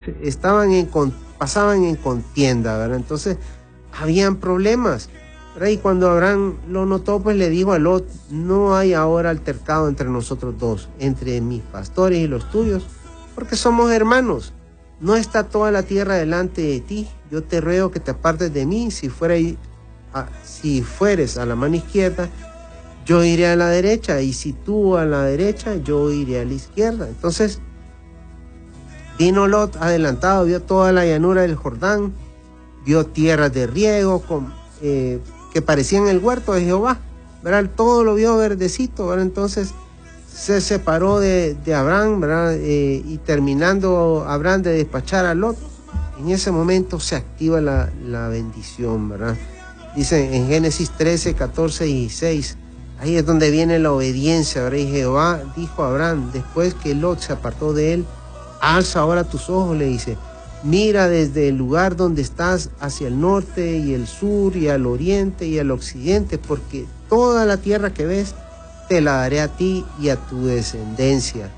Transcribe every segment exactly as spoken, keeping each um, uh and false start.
estaban en, pasaban en contienda, ¿verdad? Entonces, habían problemas, ¿verdad? Y cuando Abraham lo notó, pues le dijo a Lot, no hay ahora altercado entre nosotros dos, entre mis pastores y los tuyos, porque somos hermanos. No está toda la tierra delante de ti. Yo te ruego que te apartes de mí. Si, fuera, a, si fueres a la mano izquierda, yo iré a la derecha. Y si tú a la derecha, yo iré a la izquierda. Entonces, vino Lot adelantado, vio toda la llanura del Jordán, vio tierras de riego con, eh, que parecían el huerto de Jehová, ¿verdad? Todo lo vio verdecito, ¿verdad? Entonces se separó de, de Abraham, ¿verdad? Eh, y terminando Abraham de despachar a Lot, en ese momento se activa la, la bendición, ¿verdad? Dice en Génesis trece, catorce y dieciséis, ahí es donde viene la obediencia, ¿verdad? Y Jehová dijo a Abraham, después que Lot se apartó de él, alza ahora tus ojos, le dice, mira desde el lugar donde estás hacia el norte y el sur y al oriente y al occidente, porque toda la tierra que ves te la daré a ti y a tu descendencia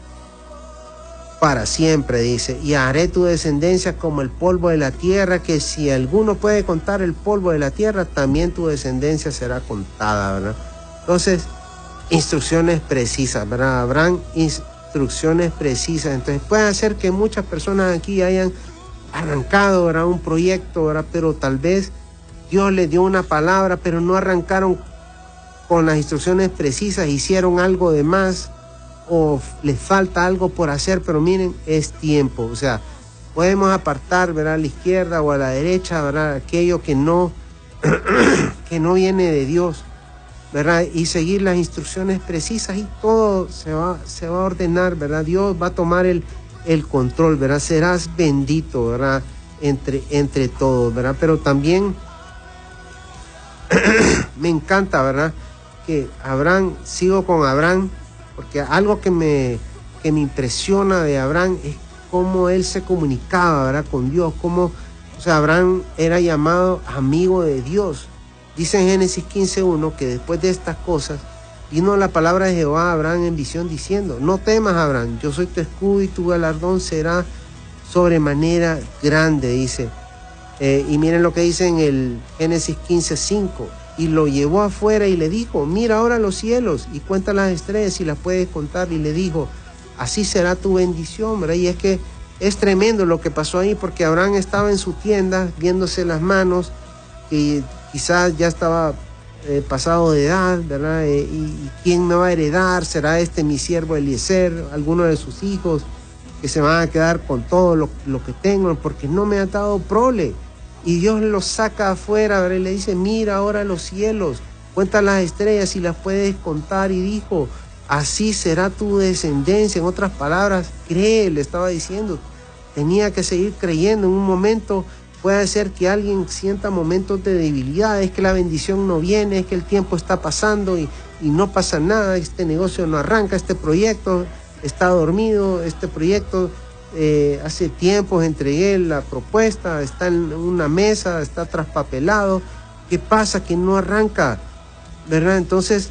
para siempre, dice, y haré tu descendencia como el polvo de la tierra, que si alguno puede contar el polvo de la tierra, también tu descendencia será contada, ¿verdad? Entonces, instrucciones precisas, ¿verdad? Habrán instrucciones precisas. Entonces, puede hacer que muchas personas aquí hayan arrancado, ¿verdad? Un proyecto, ¿verdad? Pero tal vez Dios les dio una palabra, pero no arrancaron con las instrucciones precisas, hicieron algo de más o les falta algo por hacer, pero miren, es tiempo. O sea, podemos apartar, ¿verdad? A la izquierda o a la derecha, ¿verdad? Aquello que no, que no viene de Dios, ¿verdad? Y seguir las instrucciones precisas y todo se va, se va a ordenar, ¿verdad? Dios va a tomar el, el control, ¿verdad? Serás bendito, ¿verdad? Entre, entre todos, ¿verdad? Pero también me encanta, ¿verdad? Que Abraham, sigo con Abraham, porque algo que me, que me impresiona de Abraham es cómo él se comunicaba, ¿verdad? Con Dios, cómo, o sea, Abraham era llamado amigo de Dios. Dice en Génesis quince uno que después de estas cosas vino la palabra de Jehová a Abraham en visión diciendo, no temas, Abraham, yo soy tu escudo y tu galardón será sobremanera grande, dice. Eh, y miren lo que dice en el Génesis quince cinco, y lo llevó afuera y le dijo, mira ahora los cielos y cuenta las estrellas si las puedes contar, y le dijo, así será tu bendición, ¿verdad? Y es que es tremendo lo que pasó ahí, porque Abraham estaba en su tienda viéndose las manos, y quizás ya estaba eh, pasado de edad, ¿verdad? Eh, y, y ¿quién me va a heredar? ¿Será este mi siervo Eliezer, alguno de sus hijos, que se van a quedar con todo lo, lo que tengo, porque no me ha dado prole? Y Dios lo saca afuera, ¿verdad? Y le dice, mira ahora los cielos, cuenta las estrellas y las puedes contar. Y dijo, así será tu descendencia. En otras palabras, cree, le estaba diciendo. Tenía que seguir creyendo. En un momento puede ser que alguien sienta momentos de debilidad, es que la bendición no viene, es que el tiempo está pasando y, y no pasa nada, este negocio no arranca, este proyecto está dormido, este proyecto... Eh, hace tiempo entregué la propuesta, está en una mesa, está traspapelado. ¿Qué pasa? Que no arranca, ¿verdad? Entonces,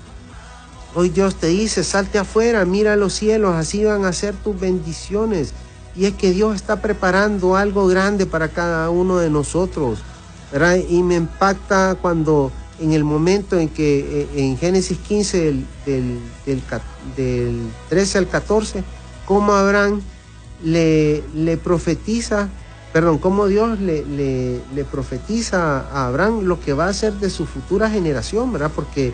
hoy Dios te dice, salte afuera, mira los cielos, así van a ser tus bendiciones. Y es que Dios está preparando algo grande para cada uno de nosotros, ¿verdad? Y me impacta cuando en el momento en que en Génesis quince, del, del, del, del trece al catorce, cómo Abraham Le, le profetiza, perdón, cómo Dios le, le, le profetiza a Abraham lo que va a hacer de su futura generación, ¿verdad? Porque,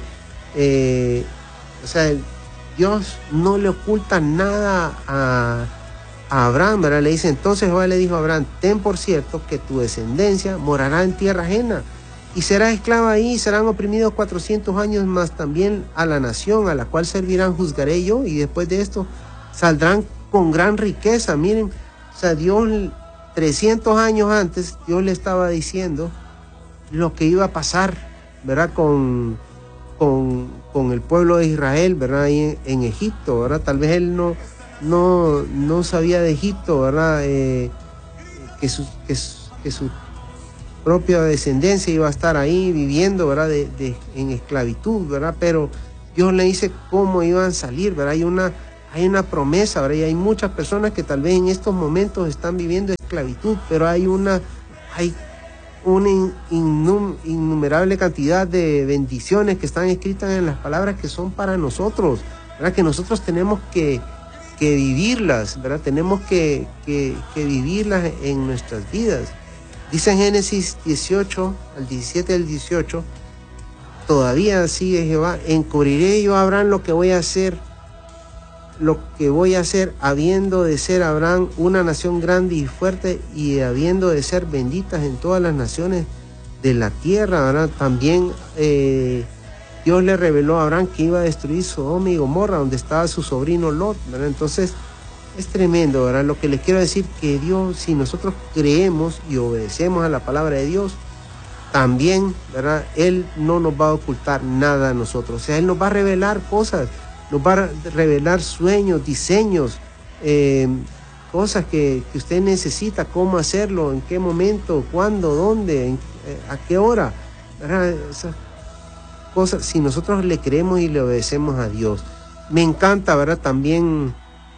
eh, o sea, Dios no le oculta nada a, a Abraham, ¿verdad? Le dice, entonces Jehová le dijo a Abraham, ten por cierto que tu descendencia morará en tierra ajena y será esclava ahí, serán oprimidos cuatrocientos años más también a la nación a la cual servirán, juzgaré yo, y después de esto saldrán con gran riqueza. Miren, o sea, Dios trescientos años antes, Dios le estaba diciendo lo que iba a pasar, ¿verdad? Con, con, con el pueblo de Israel, ¿verdad? Ahí en, en Egipto, ¿verdad? Tal vez él no, no, no sabía de Egipto, ¿verdad? Eh, que, su, que, su, que su propia descendencia iba a estar ahí viviendo, ¿verdad? De, de, en esclavitud, ¿verdad? Pero Dios le dice cómo iban a salir, ¿verdad? Hay una Hay una promesa, ¿verdad? Y hay muchas personas que tal vez en estos momentos están viviendo esclavitud, pero hay una, hay una innum, innumerable cantidad de bendiciones que están escritas en las palabras que son para nosotros, ¿verdad? Que nosotros tenemos que, que vivirlas, ¿verdad? Tenemos que, que, que vivirlas en nuestras vidas. Dice en Génesis dieciocho, al diecisiete al dieciocho, todavía sigue Jehová, encubriré yo a Abraham lo que voy a hacer, lo que voy a hacer, habiendo de ser Abraham una nación grande y fuerte, y habiendo de ser benditas en todas las naciones de la tierra, ¿verdad? También eh, Dios le reveló a Abraham que iba a destruir Sodoma y Gomorra, donde estaba su sobrino Lot, ¿verdad? Entonces, es tremendo, ¿verdad? Lo que les quiero decir, que Dios, si nosotros creemos y obedecemos a la palabra de Dios, también, ¿verdad? Él no nos va a ocultar nada a nosotros. O sea, Él nos va a revelar cosas, nos va a revelar sueños, diseños, eh, cosas que, que usted necesita, cómo hacerlo, en qué momento, cuándo, dónde, en, eh, a qué hora, ¿verdad? Esas cosas, si nosotros le creemos y le obedecemos a Dios. Me encanta, ¿verdad? También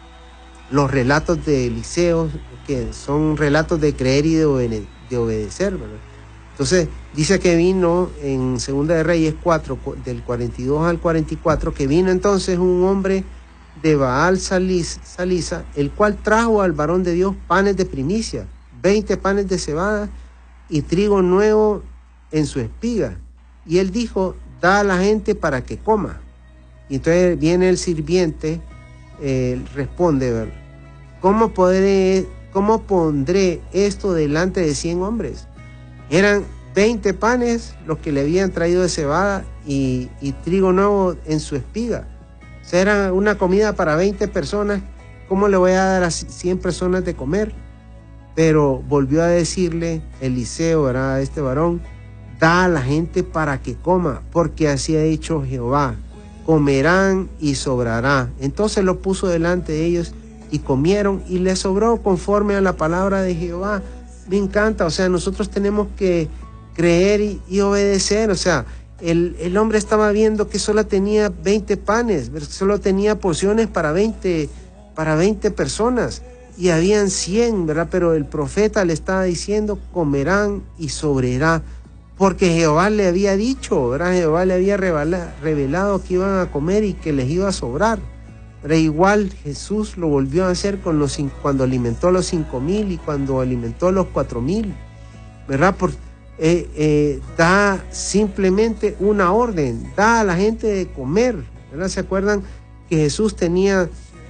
los relatos de Eliseo, que son relatos de creer y de, obede de obedecer, ¿verdad? Entonces, dice que vino en Segunda de Reyes cuatro, del cuarenta y dos al cuarenta y cuatro, que vino entonces un hombre de Baal Salisa, el cual trajo al varón de Dios panes de primicia, veinte panes de cebada y trigo nuevo en su espiga. Y él dijo, da a la gente para que coma. Y entonces viene el sirviente, eh, responde, ¿verdad? ¿Cómo podré, cómo pondré esto delante de cien hombres? Eran veinte panes los que le habían traído de cebada y, y trigo nuevo en su espiga. O sea, era una comida para veinte personas. ¿Cómo le voy a dar a cien personas de comer? Pero volvió a decirle Eliseo, ¿verdad?, a este varón, da a la gente para que coma, porque así ha dicho Jehová, comerán y sobrará. Entonces lo puso delante de ellos y comieron y les sobró conforme a la palabra de Jehová. Me encanta, o sea, nosotros tenemos que creer y, y obedecer. O sea, el, el hombre estaba viendo que solo tenía veinte panes, solo tenía porciones para veinte, para veinte personas, y habían cien, ¿verdad? Pero el profeta le estaba diciendo, comerán y sobrará, porque Jehová le había dicho, ¿verdad? Jehová le había revelado, revelado que iban a comer y que les iba a sobrar. Pero igual Jesús lo volvió a hacer con los, cuando alimentó a los cinco mil y cuando alimentó a los cuatro mil, ¿verdad? Por, eh, eh, da simplemente una orden, da a la gente de comer, ¿verdad? ¿Se acuerdan que Jesús tenía,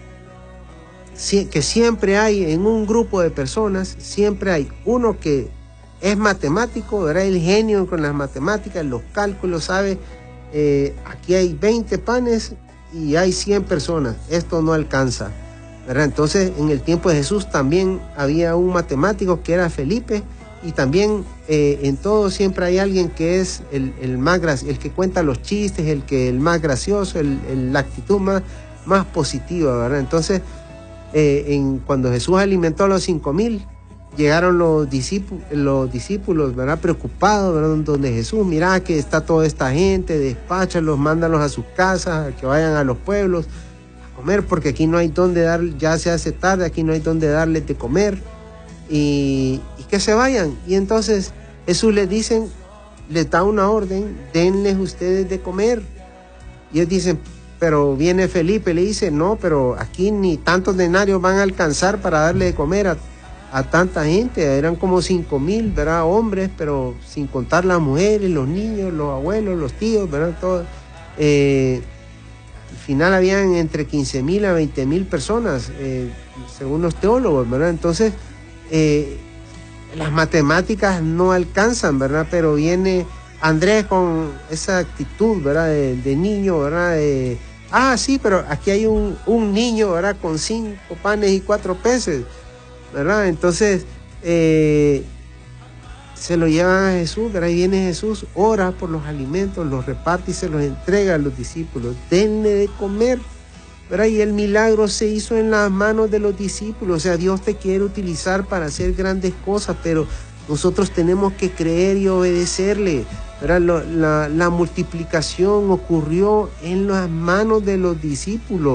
que siempre hay en un grupo de personas, siempre hay uno que es matemático, ¿verdad? El genio con las matemáticas, los cálculos, sabe, eh, aquí hay veinte panes y hay cien personas, esto no alcanza, ¿verdad? Entonces, en el tiempo de Jesús también había un matemático que era Felipe, y también eh, en todo siempre hay alguien que es el, el más el que cuenta los chistes, el que el más gracioso, el, el, la actitud más, más positiva, ¿verdad? Entonces, eh, en, cuando Jesús alimentó a los cinco mil, llegaron los discípulos, los discípulos, ¿verdad?, preocupados, ¿verdad?, donde Jesús, mira que está toda esta gente, despáchalos, mándalos a sus casas, a que vayan a los pueblos a comer, porque aquí no hay donde dar, ya se hace tarde, aquí no hay donde darles de comer, y, y que se vayan. Y entonces Jesús les dice, les da una orden, denles ustedes de comer. Y ellos dicen, pero viene Felipe, le dice, no, pero aquí ni tantos denarios van a alcanzar para darle de comer a a tanta gente. Eran como cinco mil, ¿verdad?, hombres, pero sin contar las mujeres, los niños, los abuelos, los tíos, ¿verdad?, todo. Eh, al final habían entre quince mil a veinte mil personas, eh, según los teólogos, ¿verdad? Entonces, eh, las matemáticas no alcanzan, ¿verdad? Pero viene Andrés con esa actitud, ¿verdad?, de, de niño, ¿verdad?, de, ah, sí, pero aquí hay un, un niño, ¿verdad?, con cinco panes y cuatro peces, ¿verdad? Entonces eh, se lo llevan a Jesús, ¿verdad? Ahí viene Jesús, ora por los alimentos, los reparte y se los entrega a los discípulos, denle de comer, ¿verdad? Y el milagro se hizo en las manos de los discípulos. O sea, Dios te quiere utilizar para hacer grandes cosas, pero nosotros tenemos que creer y obedecerle, ¿verdad? La, la, la multiplicación ocurrió en las manos de los discípulos.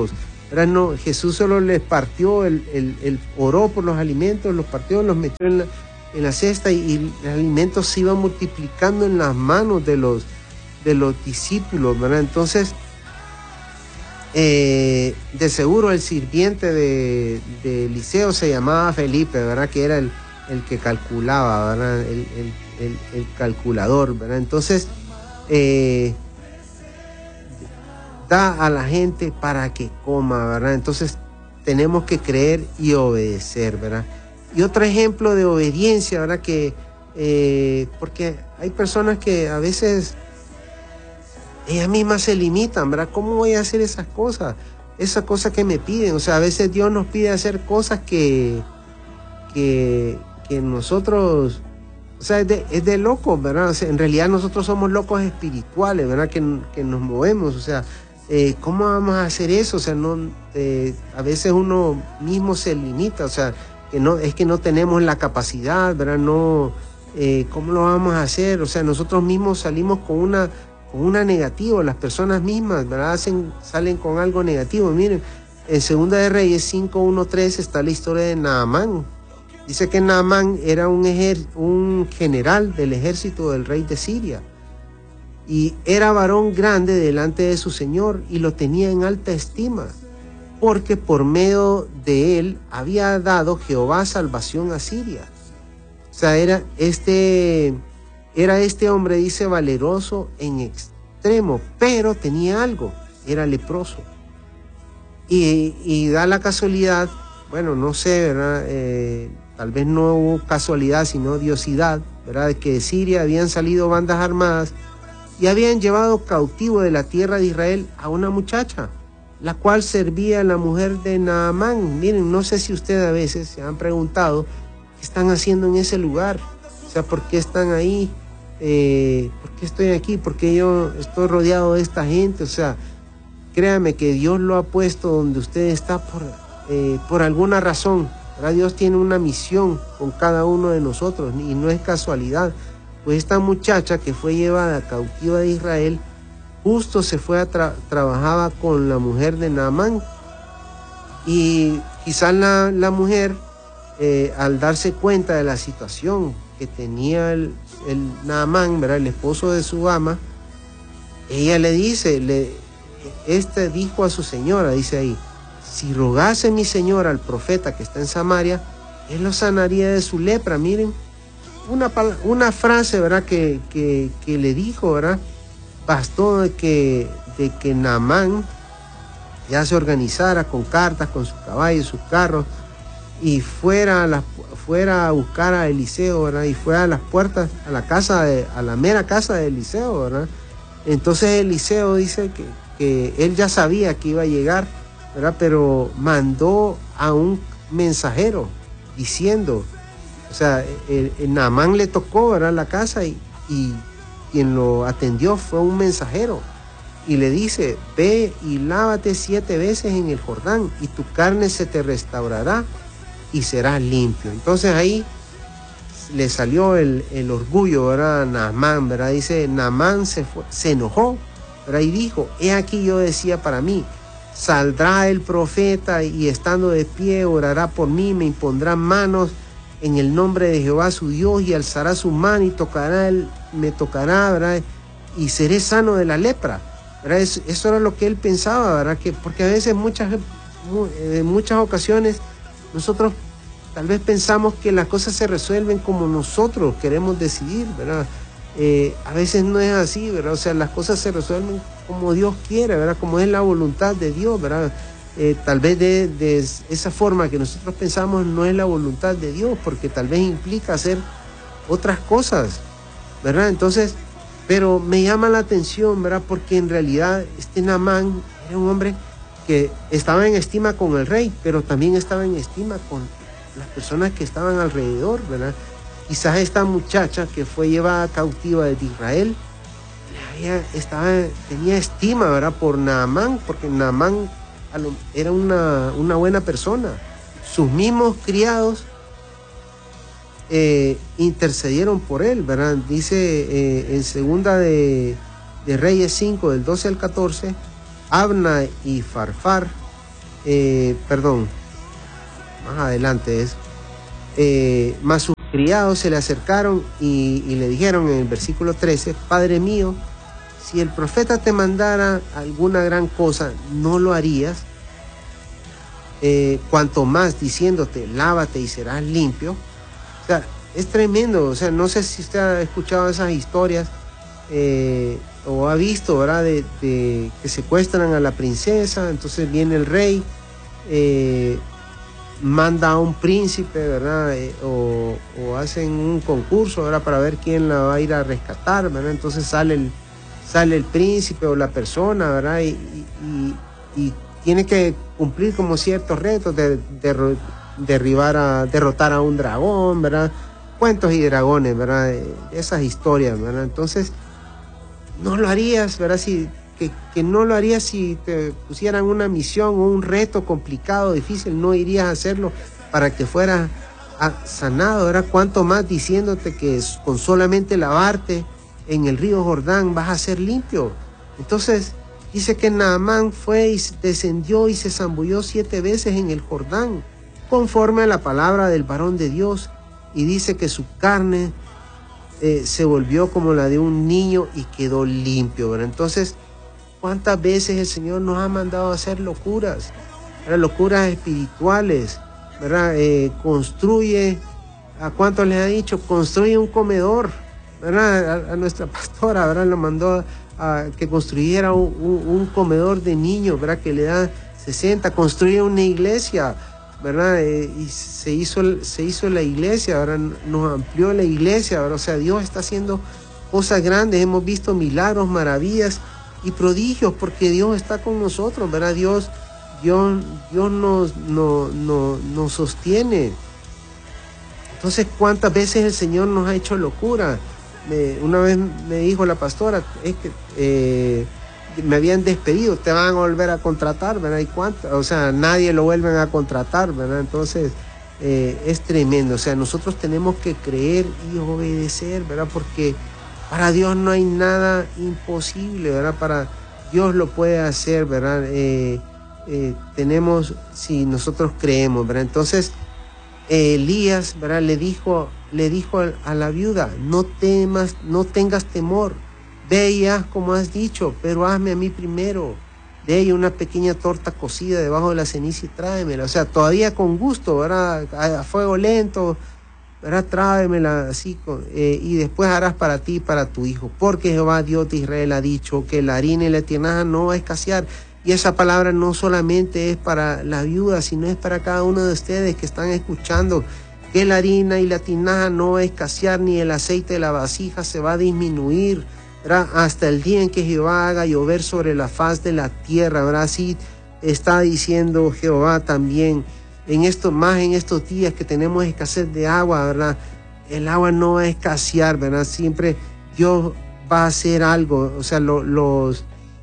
¿verdad? No, Jesús solo les partió, el, el, el oró por los alimentos, los partió, los metió en la, en la cesta, y, y el alimento se iba multiplicando en las manos de los, de los discípulos, ¿verdad? Entonces, eh, de seguro el sirviente de, de Eliseo se llamaba Felipe, ¿verdad? Que era el, el que calculaba, ¿verdad? El, el, el, el calculador, ¿verdad? Entonces, eh, da a la gente para que coma, ¿verdad? Entonces tenemos que creer y obedecer, ¿verdad? Y otro ejemplo de obediencia, ¿verdad? Que, eh, porque hay personas que a veces ellas mismas se limitan, ¿verdad? ¿Cómo voy a hacer esas cosas? Esas cosas que me piden. O sea, a veces Dios nos pide hacer cosas que, que, que nosotros, o sea, es de, es de locos, ¿verdad? O sea, en realidad nosotros somos locos espirituales, ¿verdad? Que, que nos movemos, o sea, Eh, ¿cómo vamos a hacer eso? O sea, no, eh, a veces uno mismo se limita, o sea, que no, es que no tenemos la capacidad, ¿verdad? No, eh, ¿cómo lo vamos a hacer? O sea, nosotros mismos salimos con una, con una negativa, las personas mismas, ¿verdad? Hacen, salen con algo negativo. Miren, en Segunda de Reyes cinco, uno, tres está la historia de Naamán. Dice que Naamán era un, ejer, un general del ejército del rey de Siria. Y era varón grande delante de su señor y lo tenía en alta estima, porque por medio de él había dado Jehová salvación a Siria. O sea, era este, era este hombre, dice, valeroso en extremo, pero tenía algo, era leproso. Y, y da la casualidad, bueno, no sé, ¿verdad? Eh, tal vez no hubo casualidad, sino diosidad, ¿verdad? Que de Siria habían salido bandas armadas y habían llevado cautivo de la tierra de Israel a una muchacha, la cual servía a la mujer de Naamán. Miren, no sé si ustedes a veces se han preguntado qué están haciendo en ese lugar. O sea, ¿por qué están ahí? Eh, ¿Por qué estoy aquí? ¿Por qué yo estoy rodeado de esta gente? O sea, créame que Dios lo ha puesto donde usted está por, eh, por alguna razón, ¿verdad? Dios tiene una misión con cada uno de nosotros y no es casualidad. Pues esta muchacha que fue llevada cautiva de Israel, justo se fue a tra trabajaba con la mujer de Naamán. Y quizás la, la mujer, eh, al darse cuenta de la situación que tenía el, el Naamán, ¿verdad? El esposo de su ama, ella le dice, le, este dijo a su señora, dice ahí, si rogase mi señora al profeta que está en Samaria, él lo sanaría de su lepra. Miren, Una, una frase, ¿verdad? Que, que, que le dijo, ¿verdad? Bastó de que, de que Naamán ya se organizara con cartas, con sus caballos, sus carros, y fuera a, la, fuera a buscar a Eliseo, ¿verdad? Y fuera a las puertas, a la casa, de, a la mera casa de Eliseo, ¿verdad? Entonces Eliseo dice que, que él ya sabía que iba a llegar, ¿verdad? Pero mandó a un mensajero diciendo, o sea, el, el Naamán le tocó, ¿verdad? La casa y, y quien lo atendió fue un mensajero. Y le dice, ve y lávate siete veces en el Jordán y tu carne se te restaurará y serás limpio. Entonces ahí le salió el, el orgullo, ¿verdad? Naamán, ¿verdad? Dice, Naamán se, fue, se enojó, ¿verdad? Y dijo, he aquí yo decía para mí, saldrá el profeta y estando de pie orará por mí, me impondrá manos en el nombre de Jehová su Dios y alzará su mano y tocará el, me tocará, ¿verdad? Y seré sano de la lepra, ¿verdad? Eso, eso era lo que él pensaba, ¿verdad? Que, porque a veces, muchas, en muchas ocasiones, nosotros tal vez pensamos que las cosas se resuelven como nosotros queremos decidir, ¿verdad? Eh, a veces no es así, ¿verdad? O sea, las cosas se resuelven como Dios quiere, ¿verdad? Como es la voluntad de Dios, ¿verdad? Eh, tal vez de, de esa forma que nosotros pensamos no es la voluntad de Dios, porque tal vez implica hacer otras cosas, ¿verdad? Entonces, pero me llama la atención, ¿verdad? Porque en realidad este Naamán era un hombre que estaba en estima con el rey, pero también estaba en estima con las personas que estaban alrededor, ¿verdad? Quizás esta muchacha que fue llevada cautiva de Israel ella estaba, tenía estima, ¿verdad? Por Naamán, porque Naamán era una, una buena persona. Sus mismos criados eh, intercedieron por él, ¿verdad? Dice eh, en segunda de, de Reyes cinco, del doce al catorce, Abna y Farfar eh, perdón, más adelante es, eh, más sus criados se le acercaron y, y le dijeron en el versículo trece, Padre mío, si el profeta te mandara alguna gran cosa, ¿no lo harías? Eh, cuanto más diciéndote, lávate y serás limpio. O sea, es tremendo. O sea, no sé si usted ha escuchado esas historias eh, o ha visto, ¿verdad? De, de que secuestran a la princesa, entonces viene el rey, eh, manda a un príncipe, ¿verdad? Eh, o, o hacen un concurso, ¿verdad? Para ver quién la va a ir a rescatar, ¿verdad? Entonces sale el, sale el príncipe o la persona, ¿verdad? Y, y, y tiene que cumplir como ciertos retos de, de derribar a, derrotar a un dragón, ¿verdad? Cuentos y dragones, ¿verdad? Esas historias, ¿verdad? Entonces, no lo harías, ¿verdad? Si, que, que no lo harías si te pusieran una misión o un reto complicado, difícil, no irías a hacerlo para que fueras sanado, ¿verdad? Cuánto más diciéndote que con solamente lavarte en el río Jordán vas a ser limpio. Entonces, dice que Naamán fue y descendió y se zambulló siete veces en el Jordán, conforme a la palabra del varón de Dios, y dice que su carne eh, se volvió como la de un niño y quedó limpio, ¿verdad? Entonces, ¿cuántas veces el Señor nos ha mandado a hacer locuras? ¿Verdad? Locuras espirituales, ¿verdad? Eh, construye, ¿a cuántos les ha dicho? Construye un comedor, ¿verdad? A, a nuestra pastora, ¿verdad? Lo mandó a, a que construyera un, un, un comedor de niños, ¿verdad? Que le da sesenta, construye una iglesia, ¿verdad? Eh, y se hizo, se hizo la iglesia, ¿verdad? Nos amplió la iglesia, ¿verdad? O sea, Dios está haciendo cosas grandes, hemos visto milagros, maravillas y prodigios, porque Dios está con nosotros, ¿verdad? Dios, Dios, Dios nos, nos, nos, nos sostiene. Entonces, ¿cuántas veces el Señor nos ha hecho locura? Me, una vez me dijo la pastora, es que eh, me habían despedido, te van a volver a contratar, ¿verdad? ¿Y cuánto? O sea, nadie lo vuelven a contratar, ¿verdad? Entonces, eh, es tremendo. O sea, nosotros tenemos que creer y obedecer, ¿verdad? Porque para Dios no hay nada imposible, ¿verdad? Para Dios lo puede hacer, ¿verdad? Eh, eh, tenemos, si nosotros creemos, ¿verdad? Entonces, eh, Elías, ¿verdad? Le dijo, le dijo a la viuda, no temas, no tengas temor. Ve y haz como has dicho, pero hazme a mí primero. De ella una pequeña torta cocida debajo de la ceniza y tráemela. O sea, todavía con gusto, ¿verdad? A, a fuego lento, ¿verdad? Tráemela así. Eh, y después harás para ti y para tu hijo. Porque Jehová Dios de Israel ha dicho que la harina y la tinaja no va a escasear. Y esa palabra no solamente es para la viuda, sino es para cada uno de ustedes que están escuchando. Que la harina y la tinaja no va a escasear, ni el aceite de la vasija se va a disminuir, ¿verdad? Hasta el día en que Jehová haga llover sobre la faz de la tierra, ¿verdad? Así está diciendo Jehová también. En esto, más en estos días que tenemos escasez de agua, ¿verdad? El agua no va a escasear, ¿verdad? Siempre Dios va a hacer algo. O sea, lo, los,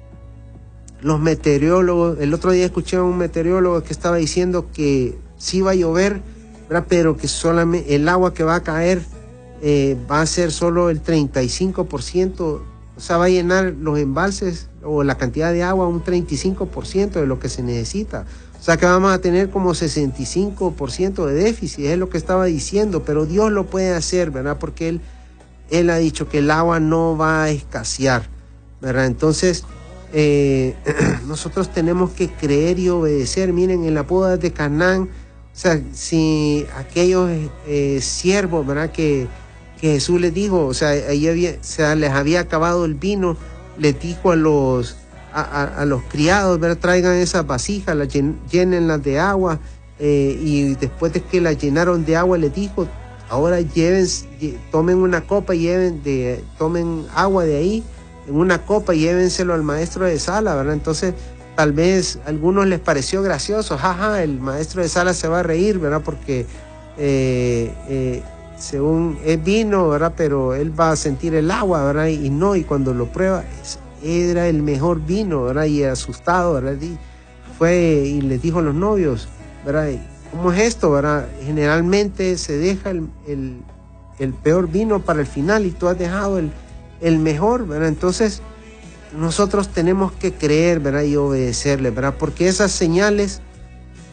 los meteorólogos, el otro día escuché a un meteorólogo que estaba diciendo que sí va a llover, ¿verdad? Pero que solamente el agua que va a caer Eh, va a ser solo el treinta y cinco por ciento, o sea, va a llenar los embalses o la cantidad de agua un treinta y cinco por ciento de lo que se necesita. O sea que vamos a tener como sesenta y cinco por ciento de déficit, es lo que estaba diciendo, pero Dios lo puede hacer, ¿verdad? Porque Él, Él ha dicho que el agua no va a escasear, ¿verdad? Entonces, eh, nosotros tenemos que creer y obedecer. Miren, en la boda de Canaán, o sea, si aquellos eh, siervos, ¿verdad? Que que Jesús les dijo, o sea, ahí había, o sea, les había acabado el vino, les dijo a los, a, a, a los criados, ¿verdad? Traigan esas vasijas, las llen, llénenlas de agua, eh, y después de que las llenaron de agua, les dijo, ahora lleven, tomen una copa y lleven de, tomen agua de ahí, en una copa y llévenselo al maestro de sala, ¿verdad? Entonces, tal vez a algunos les pareció gracioso, jaja, el maestro de sala se va a reír, ¿verdad? Porque, eh, eh, según es vino, ¿verdad? Pero él va a sentir el agua, ¿verdad? Y no, y cuando lo prueba, es, era el mejor vino, ¿verdad? Y asustado, ¿verdad? Y fue y les dijo a los novios, ¿verdad? ¿Cómo es esto, verdad? Generalmente se deja el, el, el peor vino para el final y tú has dejado el, el mejor, ¿verdad? Entonces, nosotros tenemos que creer, ¿verdad? Y obedecerle, ¿verdad? Porque esas señales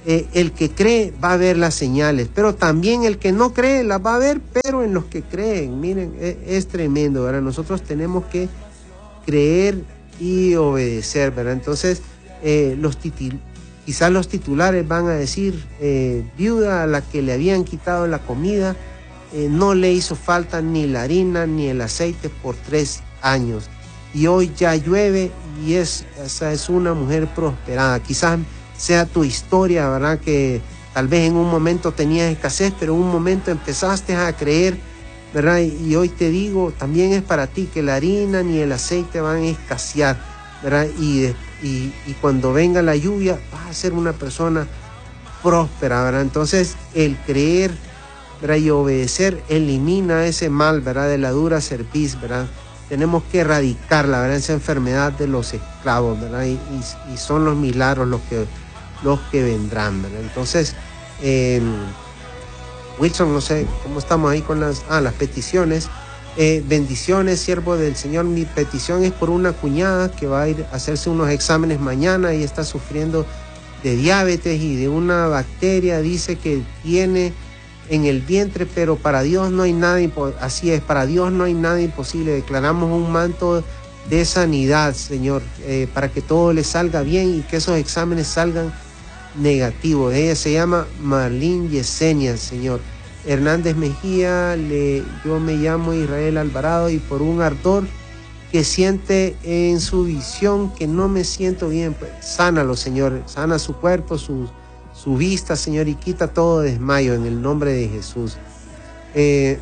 eh, el que cree va a ver las señales, pero también el que no cree las va a ver, pero en los que creen, miren, es, es tremendo, ¿verdad? Nosotros tenemos que creer y obedecer, ¿verdad? Entonces, eh, los titil, quizás los titulares van a decir, eh, viuda a la que le habían quitado la comida, eh, no le hizo falta ni la harina ni el aceite por tres años. Y hoy ya llueve y es, esa es una mujer prosperada. Quizás sea tu historia, ¿verdad? Que tal vez en un momento tenías escasez, pero en un momento empezaste a creer, ¿verdad? Y hoy te digo, también es para ti que la harina ni el aceite van a escasear, ¿verdad? Y, y, y cuando venga la lluvia vas a ser una persona próspera, ¿verdad? Entonces el creer, ¿verdad? Y obedecer elimina ese mal, ¿verdad? De la dura cerviz, ¿verdad? Tenemos que erradicar la verdad, esa enfermedad de los esclavos, ¿verdad? Y, y, y son los milagros los que, los que vendrán, ¿verdad? Entonces, eh, Wilson, no sé cómo estamos ahí con las, ah, las peticiones. Eh, bendiciones, siervo del Señor. Mi petición es por una cuñada que va a ir a hacerse unos exámenes mañana y está sufriendo de diabetes y de una bacteria. Dice que tiene en el vientre, pero para Dios no hay nada imposible. Así es, para Dios no hay nada imposible. Declaramos un manto de sanidad, Señor, eh, para que todo le salga bien y que esos exámenes salgan negativos. Ella se llama Marlene Yesenia, Señor. Hernández Mejía, le, yo me llamo Israel Alvarado y por un ardor que siente en su visión que no me siento bien, pues sánalo, Señor, sana su cuerpo, su, su vista, Señor, y quita todo desmayo en el nombre de Jesús. Eh,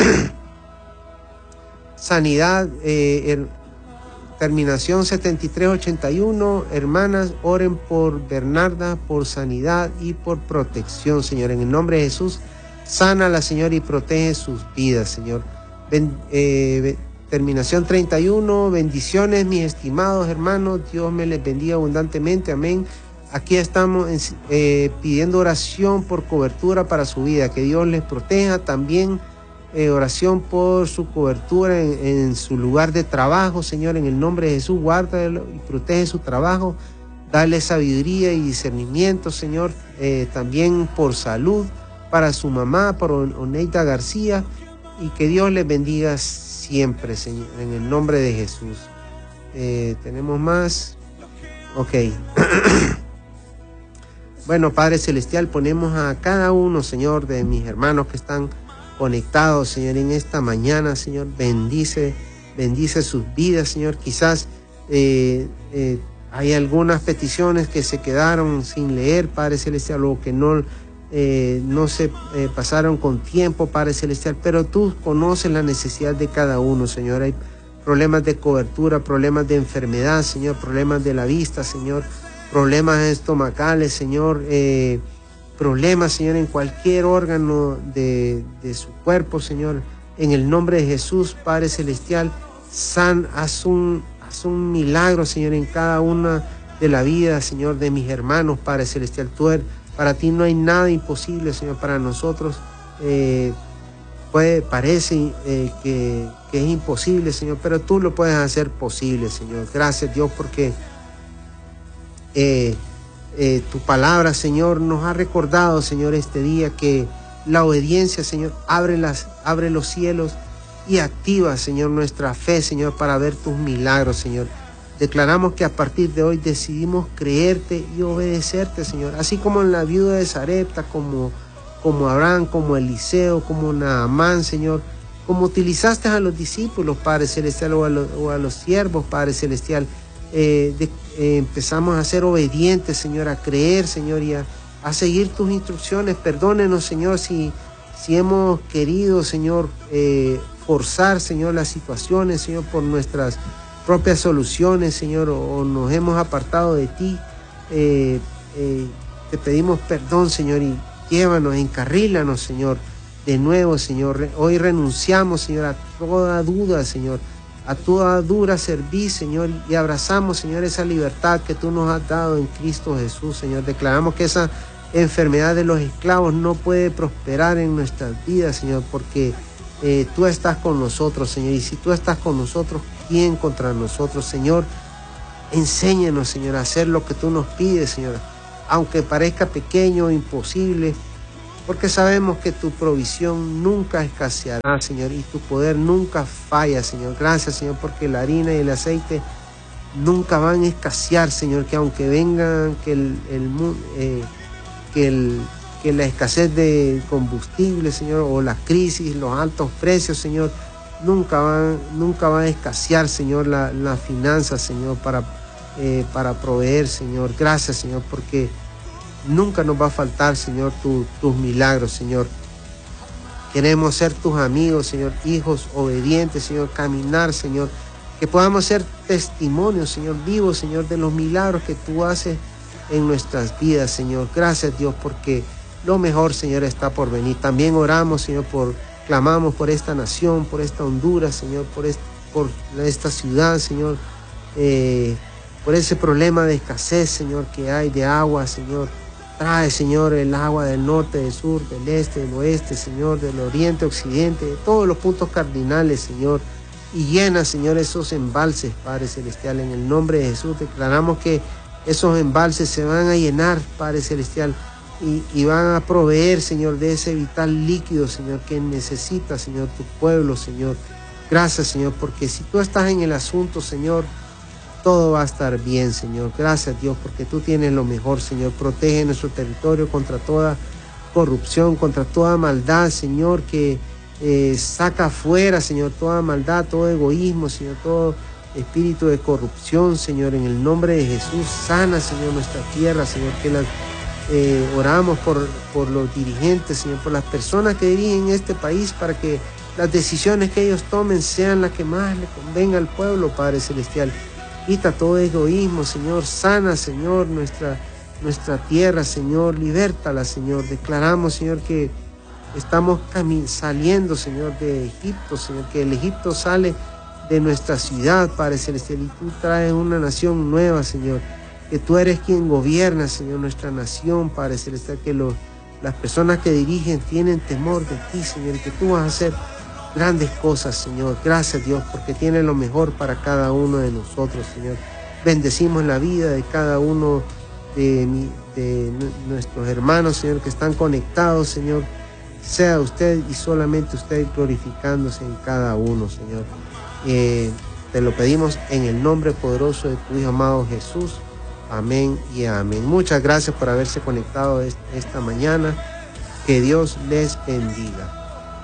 sanidad, eh, her, terminación setenta y tres ochenta y uno, hermanas, oren por Bernarda, por sanidad y por protección, Señor, en el nombre de Jesús. Sana a la Señor y protege sus vidas, Señor. Ben, eh, terminación treinta y uno, bendiciones, mis estimados hermanos. Dios me les bendiga abundantemente, amén. Aquí estamos eh, pidiendo oración por cobertura para su vida, que Dios les proteja. También eh, oración por su cobertura en, en su lugar de trabajo, Señor, en el nombre de Jesús. Guárdalo y protege su trabajo. Dale sabiduría y discernimiento, Señor. Eh, también por salud para su mamá, por Oneida García, y que Dios les bendiga siempre, Señor, en el nombre de Jesús. Eh, ¿Tenemos más? Ok. Bueno, Padre Celestial, ponemos a cada uno, Señor, de mis hermanos que están conectados, Señor, en esta mañana, Señor. Bendice, bendice sus vidas, Señor. Quizás eh, eh, hay algunas peticiones que se quedaron sin leer, Padre Celestial, o que no... Eh, no se eh, pasaron con tiempo, Padre Celestial, pero tú conoces la necesidad de cada uno, Señor. Hay problemas de cobertura, problemas de enfermedad, Señor, problemas de la vista, Señor, problemas estomacales, Señor, eh, problemas, Señor, en cualquier órgano de, de su cuerpo, Señor. En el nombre de Jesús, Padre Celestial, san, haz un, haz un milagro, Señor, en cada una de la vida, Señor, de mis hermanos, Padre Celestial. Tú eres, para ti no hay nada imposible, Señor. Para nosotros eh, puede, parece eh, que, que es imposible, Señor, pero tú lo puedes hacer posible, Señor. Gracias, Dios, porque eh, eh, tu palabra, Señor, nos ha recordado, Señor, este día que la obediencia, Señor, abre, las, abre los cielos y activa, Señor, nuestra fe, Señor, para ver tus milagros, Señor. Declaramos que a partir de hoy decidimos creerte y obedecerte, Señor. Así como en la viuda de Sarepta, como, como Abraham, como Eliseo, como Naamán, Señor. Como utilizaste a los discípulos, Padre Celestial, o a los, o a los siervos, Padre Celestial. Eh, de, eh, empezamos a ser obedientes, Señor, a creer, Señor, y a, a seguir tus instrucciones. Perdónenos, Señor, si, si hemos querido, Señor, eh, forzar, Señor, las situaciones, Señor, por nuestras propias soluciones, Señor, o, o nos hemos apartado de ti. Eh, eh, te pedimos perdón, Señor, y llévanos, encarrílanos, Señor, de nuevo, Señor. Hoy renunciamos, Señor, a toda duda, Señor, a toda dura servir, Señor, y abrazamos, Señor, esa libertad que tú nos has dado en Cristo Jesús, Señor. Declaramos que esa enfermedad de los esclavos no puede prosperar en nuestras vidas, Señor, porque eh, tú estás con nosotros, Señor, y si tú estás con nosotros, ¿quién contra nosotros, Señor? Enséñanos, Señor, a hacer lo que tú nos pides, Señor, aunque parezca pequeño, imposible, porque sabemos que tu provisión nunca escaseará, Señor, y tu poder nunca falla, Señor. Gracias, Señor, porque la harina y el aceite nunca van a escasear, Señor, que aunque vengan, que el, el, eh, que, el, que la escasez de combustible, Señor, o la crisis, los altos precios, Señor, nunca van, nunca van a escasear, Señor, la, la finanza, Señor, para, eh, para proveer, Señor. Gracias, Señor, porque nunca nos va a faltar, Señor, tu, tus milagros, Señor. Queremos ser tus amigos, Señor, hijos obedientes, Señor, caminar, Señor, que podamos ser testimonios, Señor, vivos, Señor, de los milagros que tú haces en nuestras vidas, Señor. Gracias, Dios, porque lo mejor, Señor, está por venir. También oramos, Señor, por, clamamos por esta nación, por esta Honduras, Señor, por, este, por esta ciudad, Señor, eh, por ese problema de escasez, Señor, que hay de agua, Señor. Trae, Señor, el agua del norte, del sur, del este, del oeste, Señor, del oriente, occidente, de todos los puntos cardinales, Señor. Y llena, Señor, esos embalses, Padre Celestial. En el nombre de Jesús declaramos que esos embalses se van a llenar, Padre Celestial, y, y van a proveer, Señor, de ese vital líquido, Señor, que necesita, Señor, tu pueblo, Señor. Gracias, Señor, porque si tú estás en el asunto, Señor, todo va a estar bien, Señor. Gracias, Dios, porque tú tienes lo mejor, Señor. Protege nuestro territorio contra toda corrupción, contra toda maldad, Señor, que eh, saca afuera, Señor, toda maldad, todo egoísmo, Señor, todo espíritu de corrupción, Señor. En el nombre de Jesús, sana, Señor, nuestra tierra, Señor, que las eh, oramos por, por los dirigentes, Señor, por las personas que dirigen este país, para que las decisiones que ellos tomen sean las que más le convenga al pueblo, Padre Celestial. Quita todo egoísmo, Señor. Sana, Señor, nuestra, nuestra tierra, Señor. Libértala, Señor. Declaramos, Señor, que estamos saliendo, Señor, de Egipto, Señor. Que el Egipto sale de nuestra ciudad, Padre Celestial. Y tú traes una nación nueva, Señor. Que tú eres quien gobierna, Señor, nuestra nación, Padre Celestial. Que los, las personas que dirigen tienen temor de ti, Señor. Que tú vas a hacer grandes cosas, Señor. Gracias, Dios, porque tiene lo mejor para cada uno de nosotros, Señor. Bendecimos la vida de cada uno de, mi, de nuestros hermanos, Señor, que están conectados, Señor. Sea usted y solamente usted glorificándose en cada uno, Señor. Eh, te lo pedimos en el nombre poderoso de tu Hijo amado Jesús. Amén y amén. Muchas gracias por haberse conectado esta mañana. Que Dios les bendiga.